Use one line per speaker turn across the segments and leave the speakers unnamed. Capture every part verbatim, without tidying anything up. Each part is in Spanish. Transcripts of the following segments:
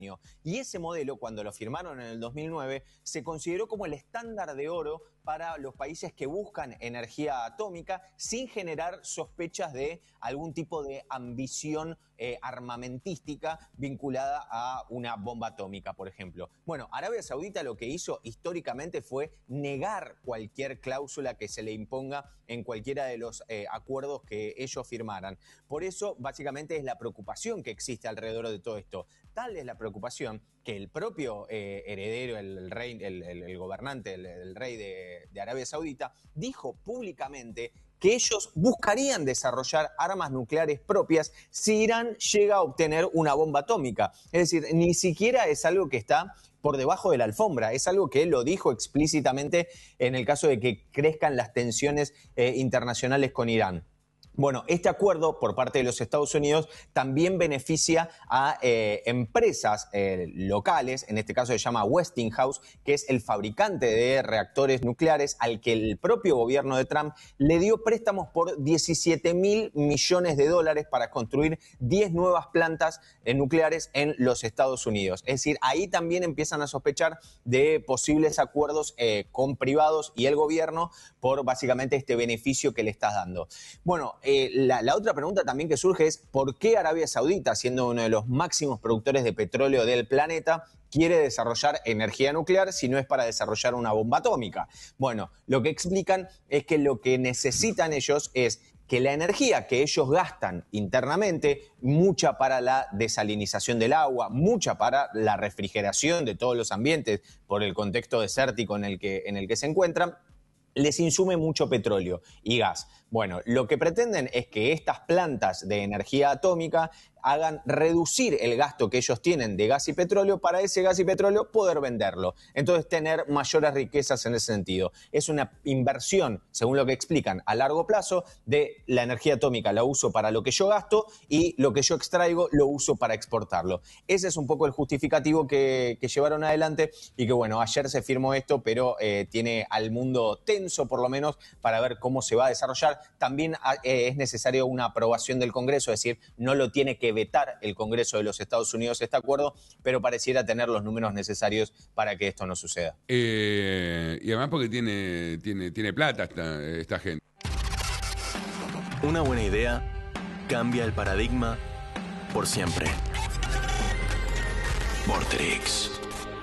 Y ese modelo, cuando lo firmaron en el dos mil nueve, se consideró como el estándar de oro para los países que buscan energía atómica sin generar sospechas de algún tipo de ambición eh, armamentística vinculada a una bomba atómica, por ejemplo. Bueno, Arabia Saudita lo que hizo históricamente fue negar cualquier cláusula que se le imponga en cualquiera de los eh, acuerdos que ellos firmaran. Por eso, básicamente, es la preocupación que existe alrededor de todo esto. Tal es la preocupación que el propio eh, heredero, el, el rey, el, el, el gobernante, el, el rey de, de Arabia Saudita, dijo públicamente que ellos buscarían desarrollar armas nucleares propias si Irán llega a obtener una bomba atómica. Es decir, ni siquiera es algo que está por debajo de la alfombra, es algo que él lo dijo explícitamente en el caso de que crezcan las tensiones eh, internacionales con Irán. Bueno, este acuerdo por parte de los Estados Unidos también beneficia a eh, empresas eh, locales, en este caso se llama Westinghouse, que es el fabricante de reactores nucleares al que el propio gobierno de Trump le dio préstamos por diecisiete mil millones de dólares para construir diez nuevas plantas eh, nucleares en los Estados Unidos. Es decir, ahí también empiezan a sospechar de posibles acuerdos eh, con privados y el gobierno por básicamente este beneficio que le estás dando. Bueno, Eh, la, la otra pregunta también que surge es ¿por qué Arabia Saudita, siendo uno de los máximos productores de petróleo del planeta, quiere desarrollar energía nuclear si no es para desarrollar una bomba atómica? Bueno, lo que explican es que lo que necesitan ellos es que la energía que ellos gastan internamente, mucha para la desalinización del agua, mucha para la refrigeración de todos los ambientes por el contexto desértico en el que, en el que se encuentran, les insume mucho petróleo y gas. Bueno, lo que pretenden es que estas plantas de energía atómica hagan reducir el gasto que ellos tienen de gas y petróleo para ese gas y petróleo poder venderlo. Entonces, tener mayores riquezas en ese sentido. Es una inversión, según lo que explican, a largo plazo de la energía atómica la uso para lo que yo gasto y lo que yo extraigo lo uso para exportarlo. Ese es un poco el justificativo que, que llevaron adelante y que, bueno, ayer se firmó esto, pero eh, tiene al mundo tenso, por lo menos, para ver cómo se va a desarrollar. También eh, es necesario una aprobación del Congreso, es decir, no lo tiene que vetar el Congreso de los Estados Unidos este acuerdo, pero pareciera tener los números necesarios para que esto no suceda.
Eh, y además porque tiene, tiene, tiene plata esta, esta gente.
Una buena idea cambia el paradigma por siempre. Vorterix.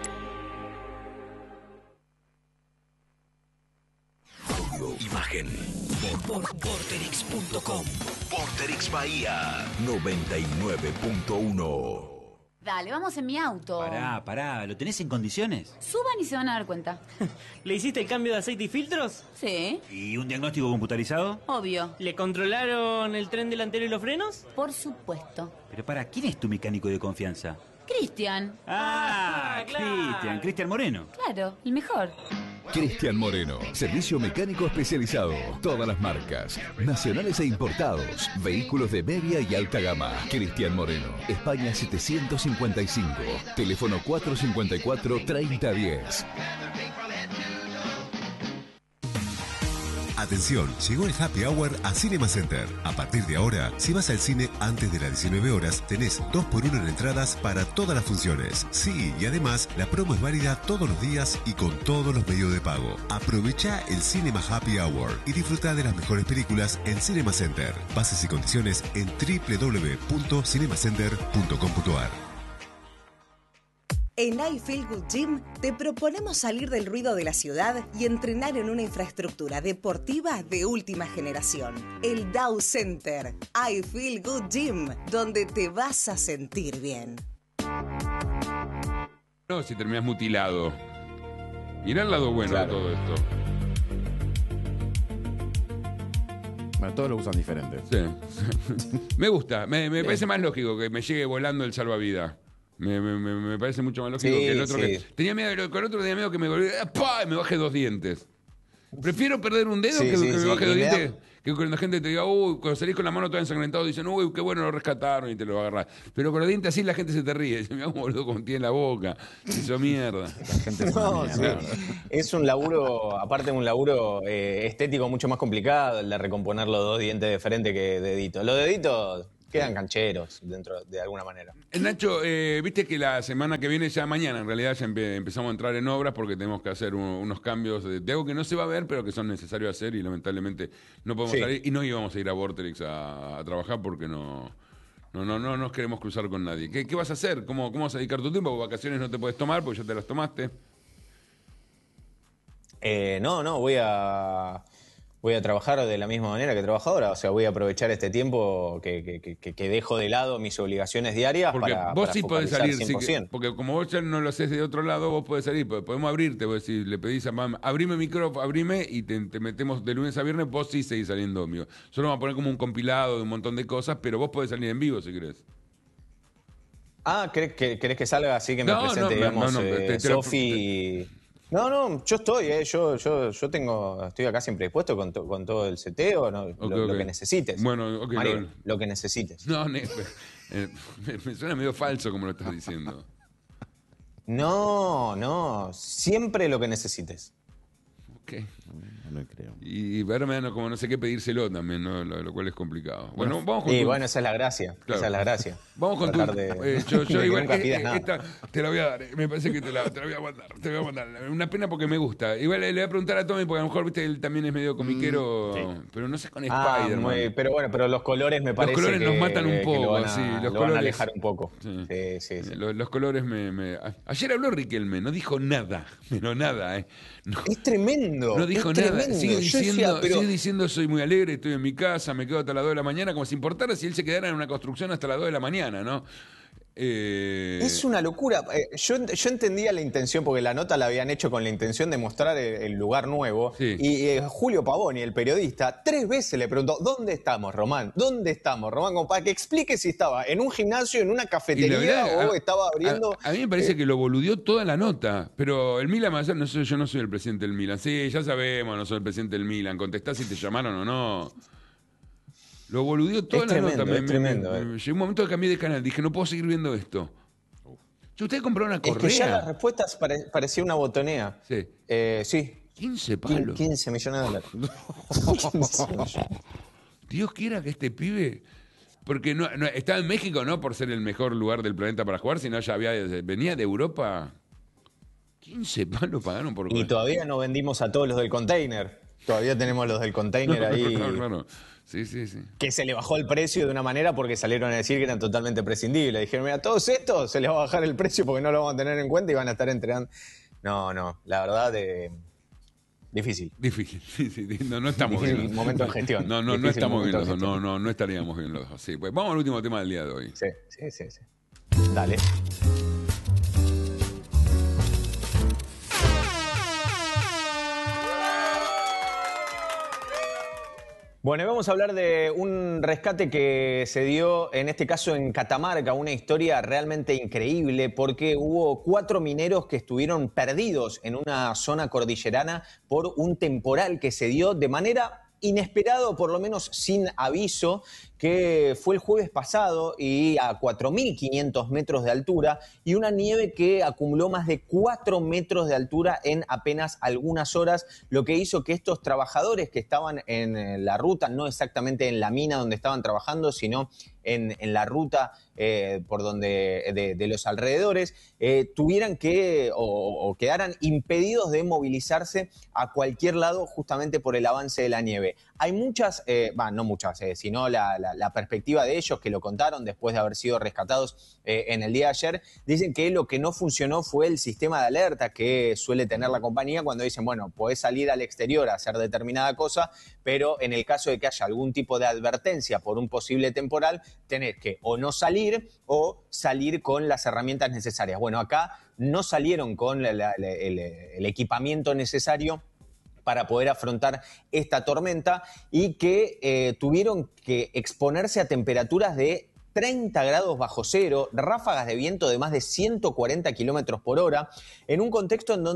Imagen. Por Vorterix punto com. Vorterix Bahía noventa y nueve punto uno.
Dale, vamos en mi auto.
Pará, pará, ¿lo tenés en condiciones?
Suban y se van a dar cuenta.
¿Le hiciste el cambio de aceite y filtros?
Sí.
¿Y un diagnóstico computarizado?
Obvio.
¿Le controlaron el tren delantero y los frenos?
Por supuesto.
Pero para, ¿quién es tu mecánico de confianza?
Cristian.
Ah,
Ah, claro.
Cristian, Cristian Moreno.
Claro, el mejor.
Cristian Moreno, servicio mecánico especializado, todas las marcas, nacionales e importados, vehículos de media y alta gama. Cristian Moreno, España setecientos cincuenta y cinco, teléfono cuatro cinco cuatro, treinta diez.
Atención, llegó el Happy Hour a Cinema Center. A partir de ahora, si vas al cine antes de las diecinueve horas, tenés dos por uno en entradas para todas las funciones. Sí, y además, la promo es válida todos los días y con todos los medios de pago. Aprovecha el Cinema Happy Hour y disfruta de las mejores películas en Cinema Center. Bases y condiciones en doble u doble u doble u punto cinema center punto com punto a r.
En I Feel Good Gym te proponemos salir del ruido de la ciudad y entrenar en una infraestructura deportiva de última generación. El Dow Center, I Feel Good Gym, donde te vas a sentir bien.
No, si terminás mutilado. Mirá el lado bueno
Claro.
de todo esto.
Bueno, todos lo usan diferente.
Sí. Me gusta, me, me parece más lógico que me llegue volando el salvavidas. Me, me, me, me parece mucho más lógico
Sí,
que el otro
sí.
que tenía miedo, con el otro tenía miedo que me golpee, ¡pah! Y me baje dos dientes. Prefiero perder un dedo
Sí,
que,
sí,
que me
sí.
baje
Y
dos
me da-
dientes. Que cuando la gente te diga, uy, cuando salís con la mano toda ensangrentado, dicen, uy, qué bueno, lo rescataron y te lo agarrás. Pero con los dientes así la gente se te ríe. Dice, mira, boludo, con tiene en la boca. Hizo mierda.
La gente es una
No,
mierda.
sí. Es un laburo, aparte un laburo eh, estético mucho más complicado, el de recomponer los dos dientes de frente que deditos. Los deditos quedan cancheros dentro de alguna manera.
Nacho, eh, viste que la semana que viene, ya mañana, en realidad ya empe- empezamos a entrar en obras porque tenemos que hacer un- unos cambios de, de algo que no se va a ver, pero que son necesarios hacer y lamentablemente no podemos
Sí.
salir y no íbamos a ir a Vorterix a, a trabajar porque no, no, no, no nos queremos cruzar con nadie. ¿Qué, qué vas a hacer? ¿Cómo, ¿Cómo vas a dedicar tu tiempo? Porque vacaciones no te puedes tomar porque ya te las tomaste.
Eh, no, no, voy a voy a trabajar de la misma manera que trabajo ahora. O sea, voy a aprovechar este tiempo que, que, que, que dejo de lado mis obligaciones diarias
Porque
para,
vos
para
sí podés
focalizar
salir,
cien
sí
por
que-
ciento.
porque como vos ya no lo haces de otro lado, vos podés salir, po- podemos abrirte, vos decís, le pedís a mamá, abrime micrófono, abrime y te, te metemos de lunes a viernes, vos sí seguís saliendo en vivo. Solo vamos a poner como un compilado de un montón de cosas, pero vos podés salir en vivo si querés.
Ah, ¿querés que, querés que salga así que me
No,
presente,
no,
digamos,
no, no,
eh,
te- te lo-
Sofi? No, no, yo estoy, eh, yo, yo, yo tengo, estoy acá siempre dispuesto con, to- con todo el seteo, ¿no?
Ok,
lo, lo
ok.
que necesites.
Bueno, ok,
Mario,
lo-
lo que necesites.
No, ne- eh, me, me suena medio falso como lo estás diciendo.
No, no, siempre lo que necesites.
Ok.
No creo.
Y verme, no, como no sé qué pedírselo también, ¿no? lo, lo cual es complicado. Bueno, vamos con
Y
tu-
bueno, esa es la gracia,
Claro.
esa es la gracia.
Vamos con tu.
Tratar de-
eh, yo yo
de que
igual,
nunca
eh,
pidas
eh,
nada.
esta te la voy a dar. eh, Me parece que te la, te la voy a mandar. Te la voy a mandar. Una pena porque me gusta. Igual le, le voy a preguntar a Tommy, porque a lo mejor, viste, él también es medio comiquero. Pero no sé con
Ah,
Spider-Man.
muy- pero bueno, pero los colores me parece
Los colores
que,
nos matan un
que
poco,
lo van a,
sí. Los
lo
colores
van a alejar un poco.
Sí.
Sí, sí, sí.
Eh, Los, los colores me, me- a- Ayer habló Riquelme, no dijo nada. Pero nada, ¿eh? No,
Es tremendo.
no dijo
es
nada.
tremendo.
Sigue
Yo
diciendo,
decía, pero-
sigue diciendo, soy muy alegre, estoy en mi casa, me quedo hasta las dos de la mañana, como si importara si él se quedara en una construcción hasta las dos de la mañana, ¿no? Eh,
Es una locura. Eh, Yo, yo entendía la intención, porque la nota la habían hecho con la intención de mostrar el, el lugar nuevo.
Sí.
Y eh, Julio Pavoni, el periodista, tres veces le preguntó, ¿dónde estamos, Román? ¿Dónde estamos, Román? Como para que explique si estaba en un gimnasio, en una
Y la
cafetería
verdad,
o
a-
estaba abriendo...
A, a mí me parece que lo boludeó toda la nota. Pero el Milan, no sé, yo no soy el presidente del Milan. Sí, ya sabemos, no soy el presidente del Milan. Contestá si te llamaron o no. Lo boludeó toda
Es
la
tremendo,
nota. Me-
es
me-
tremendo,
me-
eh.
Llegó un momento que cambié de canal. Dije, no puedo seguir viendo esto. Yo, ¿usted compró una
Es
correa?
que ya las respuestas pare- parecía una botonea.
Sí.
Eh, sí.
quince
Quin-
palos.
quince millones de dólares. quince millones.
Dios quiera que este pibe... Porque no, no- estaba en México no por ser el mejor lugar del planeta para jugar, sino ya había venía de Europa. quince palos pagaron por
Y
jugar.
todavía no vendimos a todos los del container. Todavía tenemos los del container ahí.
Claro, claro. Sí, sí, sí.
Que se le bajó el precio de una manera porque salieron a decir que eran totalmente prescindibles. Dijeron, mira, todos estos se les va a bajar el precio porque no lo vamos a tener en cuenta y van a estar entregando. No, no, la verdad, eh, difícil.
Difícil, sí, sí, sí. No, no estamos
Difícil
bien.
momento de gestión.
No, no, no
Difícil
estamos bien
momento
los
de
dos. No,
gestión.
no, no estaríamos bien los dos. Sí, pues vamos al último tema del día de hoy.
Sí, sí, sí, sí. Dale. Bueno, y vamos a hablar de un rescate que se dio, en este caso en Catamarca, una historia realmente increíble porque hubo cuatro mineros que estuvieron perdidos en una zona cordillerana por un temporal que se dio de manera inesperada, o por lo menos sin aviso, que fue el jueves pasado y a cuatro mil quinientos metros de altura, y una nieve que acumuló más de cuatro metros de altura en apenas algunas horas, lo que hizo que estos trabajadores que estaban en la ruta, no exactamente en la mina donde estaban trabajando, sino en, en la ruta eh, por donde de, de los alrededores, eh, tuvieran que o, o quedaran impedidos de movilizarse a cualquier lado justamente por el avance de la nieve. Hay muchas, eh, bah, no muchas, eh, sino la, la, la perspectiva de ellos que lo contaron después de haber sido rescatados eh, en el día de ayer. Dicen que lo que no funcionó fue el sistema de alerta que suele tener la compañía cuando dicen, bueno, podés salir al exterior a hacer determinada cosa, pero en el caso de que haya algún tipo de advertencia por un posible temporal, tenés que o no salir o salir con las herramientas necesarias. Bueno, acá no salieron con la, la, la, el, el equipamiento necesario para poder afrontar esta tormenta y que eh, tuvieron que exponerse a temperaturas de treinta grados bajo cero, ráfagas de viento de más de ciento cuarenta kilómetros por hora, en un contexto en donde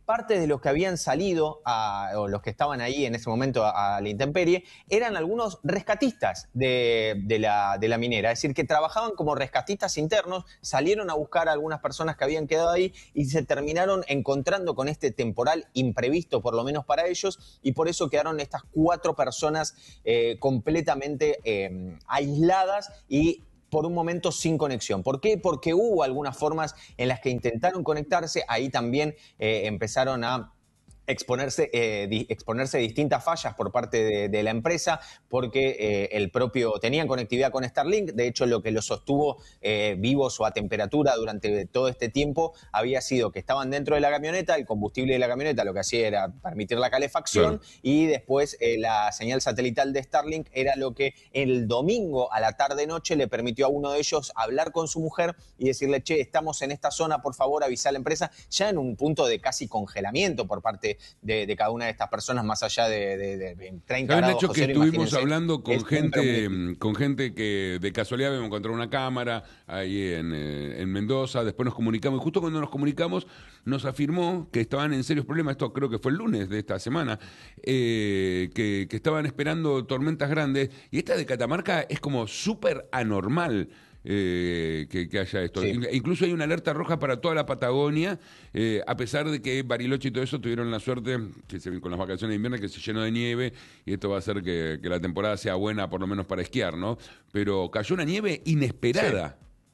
parte de los que habían salido, a, o los que estaban ahí en ese momento a, a la intemperie, eran algunos rescatistas de, de, la, de la minera. Es decir, que trabajaban como rescatistas internos, salieron a buscar a algunas personas que habían quedado ahí y se terminaron encontrando con este temporal imprevisto, por lo menos para ellos, y por eso quedaron estas cuatro personas eh, completamente eh, aisladas y por un momento sin conexión. ¿Por qué? Porque hubo algunas formas en las que intentaron conectarse, ahí también eh, empezaron a exponerse, eh, di, exponerse distintas fallas por parte de, de la empresa, porque eh, el propio tenían conectividad con Starlink. De hecho, lo que los sostuvo eh, vivos o a temperatura durante todo este tiempo había sido que estaban dentro de la camioneta, el combustible de la camioneta lo que hacía era permitir la calefacción, claro. Y después eh, la señal satelital de Starlink era lo que el domingo a la tarde-noche le permitió a uno de ellos hablar con su mujer y decirle, che, estamos en esta zona, por favor, avisa a la empresa, ya en un punto de casi congelamiento por parte De, de cada una de estas personas, más allá de, de, de treinta grados.
Hecho que
José,
estuvimos hablando con gente,
muy...
con gente que de casualidad habíamos encontrado una cámara ahí en, eh, en Mendoza, después nos comunicamos, y justo cuando nos comunicamos nos afirmó que estaban en serios problemas, esto creo que fue el lunes de esta semana, eh, que, que estaban esperando tormentas grandes, y esta de Catamarca es como súper anormal. Eh, que, que haya esto. Sí. Incluso hay una alerta roja para toda la Patagonia, eh, a pesar de que Bariloche y todo eso tuvieron la suerte, que se, con las vacaciones de invierno, que se llenó de nieve, y esto va a hacer que, que la temporada sea buena, por lo menos para esquiar, ¿no? Pero cayó una nieve inesperada.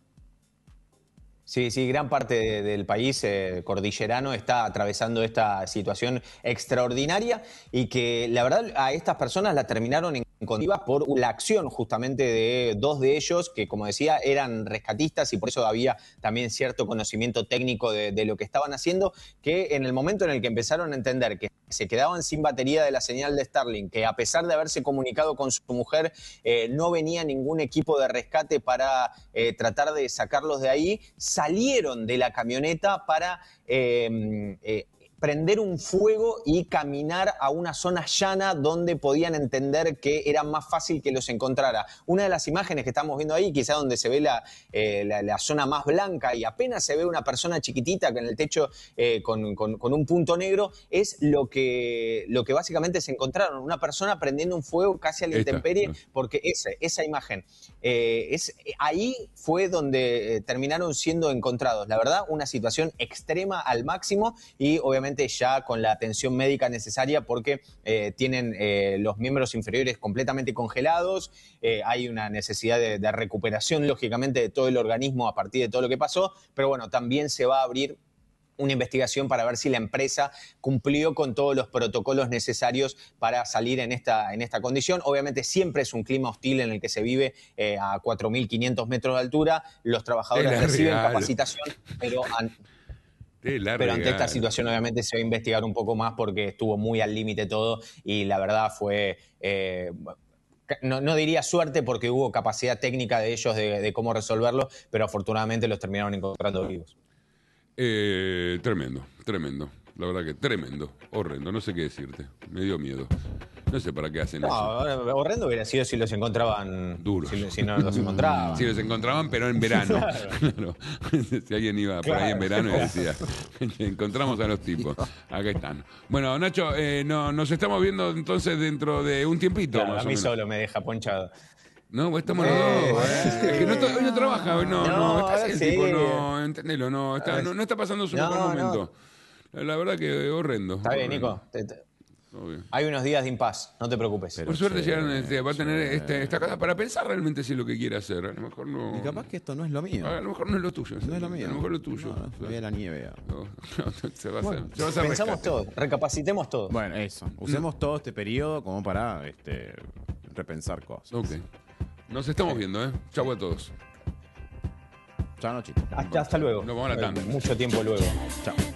Sí. Sí, sí, gran parte de, del país eh, cordillerano está atravesando esta situación extraordinaria y que la verdad a estas personas la terminaron en contiva por la acción justamente de dos de ellos que, como decía, eran rescatistas y por eso había también cierto conocimiento técnico de, de lo que estaban haciendo, que en el momento en el que empezaron a entender que se quedaban sin batería de la señal de Starlink, que a pesar de haberse comunicado con su mujer, eh, no venía ningún equipo de rescate para eh, tratar de sacarlos de ahí, salieron de la camioneta para eh, eh, prender un fuego y caminar a una zona llana donde podían entender que era más fácil que los encontrara. Una de las imágenes que estamos viendo ahí, quizá donde se ve la, eh, la, la zona más blanca y apenas se ve una persona chiquitita en el techo eh, con, con, con un punto negro, es lo que, lo que básicamente se encontraron. Una persona prendiendo un fuego casi a la
Esta,
intemperie,
no.
porque esa, esa imagen, eh, es, ahí fue donde eh, terminaron siendo encontrados. La verdad, una situación extrema al máximo y obviamente ya con la atención médica necesaria porque eh, tienen eh, los miembros inferiores completamente congelados, eh, hay una necesidad de, de recuperación lógicamente de todo el organismo a partir de todo lo que pasó, pero bueno, también se va a abrir una investigación para ver si la empresa cumplió con todos los protocolos necesarios para salir en esta, en esta condición. Obviamente siempre es un clima hostil en el que se vive eh, a cuatro mil quinientos metros de altura, los trabajadores reciben
real.
capacitación, pero... Han, Pero ante esta situación obviamente se va a investigar un poco más porque estuvo muy al límite todo y la verdad fue, eh, no, no diría suerte porque hubo capacidad técnica de ellos de, de cómo resolverlo, pero afortunadamente los terminaron encontrando vivos.
Eh, tremendo, tremendo. La verdad que tremendo, horrendo, no sé qué decirte, me dio miedo. No sé para qué hacen
no,
eso.
Horrendo hubiera sido si los encontraban duros. Si, si no los encontraban.
Si los encontraban, pero en verano. Claro. Si alguien iba por claro. ahí en verano y decía, encontramos a los tipos. Acá están. Bueno, Nacho, eh, no, nos estamos viendo entonces dentro de un tiempito.
Claro,
más
a mí
o menos.
solo me deja ponchado.
No, estamos los eh, dos. Eh. Es que no, hoy no trabaja, hoy no, no, no está el sí. tipo, no, entendelo, no está, no, no está pasando su no, mejor momento. No. La verdad que horrendo.
Está bien,
horrendo.
Nico. Te, te... Hay unos días de impas, no te preocupes.
Pero Por suerte sí, llegaron, este, va a tener sí. este, esta casa para pensar realmente si es lo que quiere hacer. A lo mejor no.
Y capaz que esto no es lo mío.
A lo mejor no es lo tuyo.
No es lo mío.
A lo mejor lo tuyo.
No, no, no, la nieve.
No, no, se va a
bueno,
hacer. Se va a hacer
pensamos
rescate.
todo, recapacitemos todo.
Bueno, eso. Usemos todo este periodo como para este, repensar cosas.
Ok. Nos estamos viendo, ¿eh? Chau a todos.
Chao, chicos.
Hasta, hasta luego.
Nos vamos a la tanda.
Mucho tiempo luego.
Chao.